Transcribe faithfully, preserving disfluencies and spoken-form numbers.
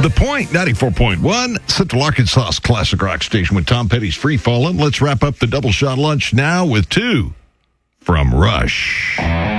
The Point, ninety-four point one, Central Arkansas's classic rock station with Tom Petty's Free Fallin'. Let's wrap up the double shot lunch now with two from Rush.